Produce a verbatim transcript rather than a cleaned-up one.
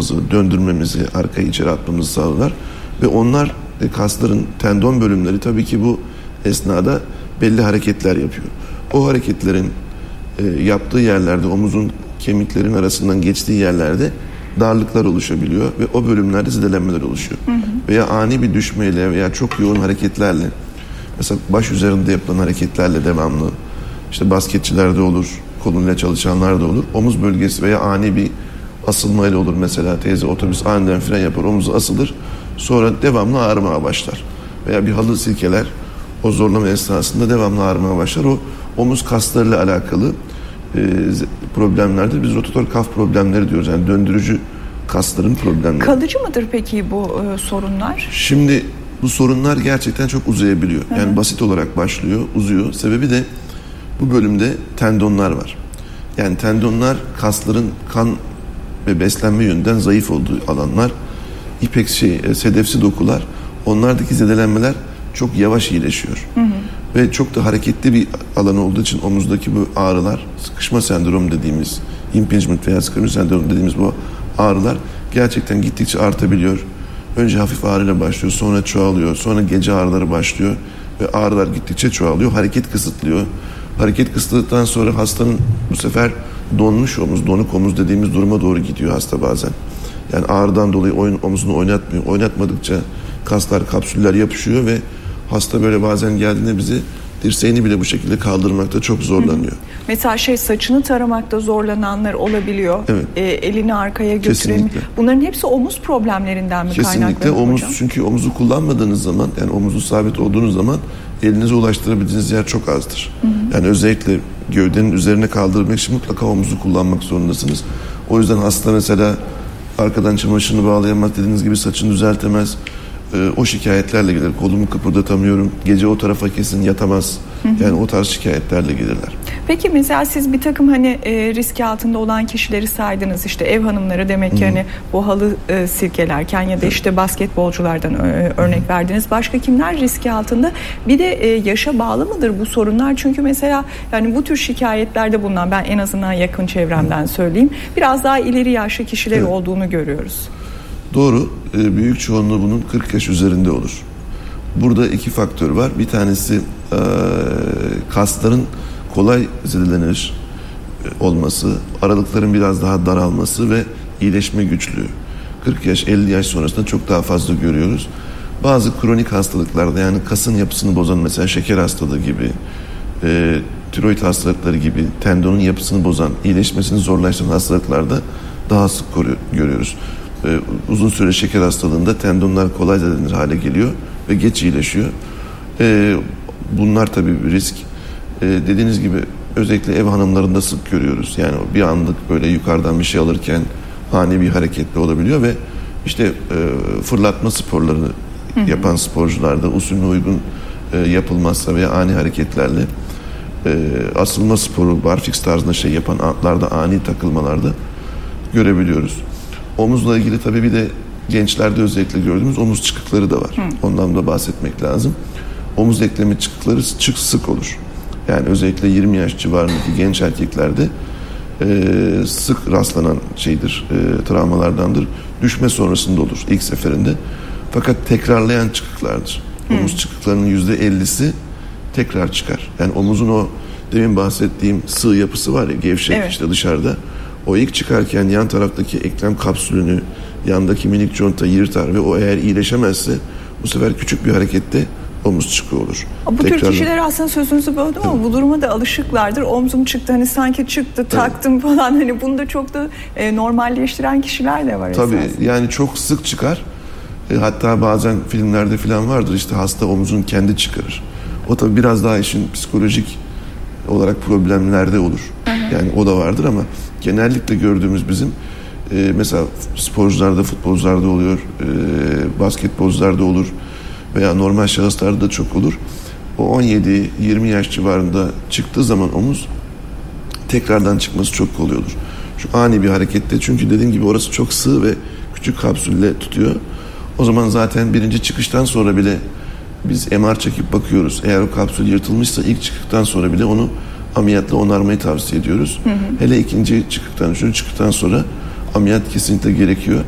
döndürmemizi, arkayı içeri atmamızı sağlarlar. Ve onlar kasların tendon bölümleri tabii ki bu esnada belli hareketler yapıyor. O hareketlerin e, yaptığı yerlerde, omuzun kemiklerin arasından geçtiği yerlerde darlıklar oluşabiliyor ve o bölümlerde zedelenmeler oluşuyor. Hı hı. Veya ani bir düşmeyle veya çok yoğun hareketlerle, mesela baş üzerinde yapılan hareketlerle devamlı, işte basketçilerde olur, koluyla çalışanlar da olur. Omuz bölgesi veya ani bir asılmayla olur. Mesela teyze otobüs aniden fren yapar, omuzu asılır. Sonra devamlı ağrımaya başlar. Veya bir halı silkeler, o zorlama esnasında devamlı ağrımaya başlar. O omuz kaslarıyla alakalı e, problemlerdir. Biz rotator kaf problemleri diyoruz. Yani döndürücü kasların problemleri. Kalıcı mıdır peki bu e, sorunlar? Şimdi bu sorunlar gerçekten çok uzayabiliyor. Yani Hı-hı. basit olarak başlıyor, uzuyor. Sebebi de bu bölümde tendonlar var. Yani tendonlar kasların kan ve beslenme yönünden zayıf olduğu alanlar. İpeksi, şey, sedefsi dokular. Onlardaki zedelenmeler çok yavaş iyileşiyor. Hı hı. Ve çok da hareketli bir alan olduğu için omuzdaki bu ağrılar, sıkışma sendromu dediğimiz, impingement veya sıkışma sendromu dediğimiz bu ağrılar gerçekten gittikçe artabiliyor. Önce hafif ağrıyla başlıyor, sonra çoğalıyor, sonra gece ağrıları başlıyor ve ağrılar gittikçe çoğalıyor. Hareket kısıtlıyor. Hareket kısıtladıktan sonra hastanın bu sefer donmuş omuz, donuk omuz dediğimiz duruma doğru gidiyor hasta bazen. Yani ağrıdan dolayı oyun, omuzunu oynatmıyor. Oynatmadıkça kaslar, kapsüller yapışıyor ve hasta böyle bazen geldiğinde bizi dirseğini bile bu şekilde kaldırmakta çok zorlanıyor. Hı. Mesela şey saçını taramakta zorlananlar olabiliyor. Evet. E, elini arkaya götüremiyor. Bunların hepsi omuz problemlerinden mi kaynaklanıyor? Kesinlikle omuz hocam? Çünkü omuzu kullanmadığınız zaman, yani omuzu sabit olduğunuz zaman elinize ulaştırabildiğiniz yer çok azdır. Hı hı. Yani özellikle gövdenin üzerine kaldırmak için mutlaka omuzu kullanmak zorundasınız. O yüzden hasta mesela arkadan çamaşırını bağlayamaz, dediğiniz gibi saçını düzeltemez. Ee, o şikayetlerle gelir. Kolumu kıpırdatamıyorum. Gece o tarafa kesin yatamaz. Hı hı. Yani o tarz şikayetlerle gelirler. Peki mesela siz bir takım hani e, risk altında olan kişileri saydınız. İşte ev hanımları demek ki hı. hani bu halı e, silkelerken ya da evet. işte basketbolculardan e, örnek hı. verdiniz. Başka kimler riski altında? Bir de e, yaşa bağlı mıdır bu sorunlar? Çünkü mesela yani bu tür şikayetlerde bulunan, ben en azından yakın çevremden hı. söyleyeyim, biraz daha ileri yaşlı kişiler evet. olduğunu görüyoruz. Doğru. Büyük çoğunluğu bunun kırk yaş üzerinde olur. Burada iki faktör var. Bir tanesi e, kasların kolay zedelenir olması, aralıkların biraz daha daralması ve iyileşme güçlüğü. kırk yaş, elli yaş sonrasında çok daha fazla görüyoruz. Bazı kronik hastalıklarda, yani kasın yapısını bozan, mesela şeker hastalığı gibi, e, tiroid hastalıkları gibi tendonun yapısını bozan, iyileşmesini zorlaştıran hastalıklarda daha sık görüyoruz. Ee, uzun süre şeker hastalığında tendonlar kolay zedelenir hale geliyor ve geç iyileşiyor. Ee, bunlar tabii bir risk. Ee, dediğiniz gibi özellikle ev hanımlarında sık görüyoruz. Yani bir anlık böyle yukarıdan bir şey alırken ani bir hareketle olabiliyor ve işte e, fırlatma sporlarını hı hı. yapan sporcularda usulüne uygun e, yapılmazsa veya ani hareketlerle e, asılma sporu, barfix tarzında şey yapan atlarda ani takılmalarda görebiliyoruz. Omuzla ilgili tabii bir de gençlerde özellikle gördüğümüz omuz çıkıkları da var. Hı. Ondan da bahsetmek lazım. Omuz eklemi çıkıkları çık sık olur. Yani özellikle yirmi yaş civarındaki genç erkeklerde e, sık rastlanan şeydir, e, travmalardandır. Düşme sonrasında olur ilk seferinde. Fakat tekrarlayan çıkıklardır. Hı. Omuz çıkıklarının yüzde ellisi tekrar çıkar. Yani omuzun o demin bahsettiğim sığ yapısı var ya, gevşek evet. işte dışarıda. O ilk çıkarken yan taraftaki eklem kapsülünü, yandaki minik conta yırtar ve o eğer iyileşemezse bu sefer küçük bir harekette omuz çıkığı olur. Bu Tekrardan... tür kişiler aslında sözünüzü böldüm ama evet. bu duruma da alışıklardır. Omzum çıktı, hani sanki çıktı, taktım evet. falan, hani bunu da çok da e, normalleştiren kişiler de var. Tabii esasında. Yani çok sık çıkar. E, hatta bazen filmlerde falan vardır, işte hasta omuzun kendi çıkarır. O tabii biraz daha işin psikolojik olarak problemlerde olur. Hı hı. Yani o da vardır ama genellikle gördüğümüz bizim e, mesela sporcularda, futbolcularda oluyor, e, basketbolcularda olur veya normal şahıslarda da çok olur. O on yedi yirmi yaş civarında çıktığı zaman omuz tekrardan çıkması çok kolay olur. Şu ani bir harekette, çünkü dediğim gibi orası çok sığ ve küçük kapsülle tutuyor. O zaman zaten birinci çıkıştan sonra bile biz M R çekip bakıyoruz. Eğer o kapsül yırtılmışsa ilk çıktıktan sonra bile onu ameliyatla onarmayı tavsiye ediyoruz. Hı hı. Hele ikinci çıktıktan, üçüncü çıktıktan sonra ameliyat kesinlikle gerekiyor.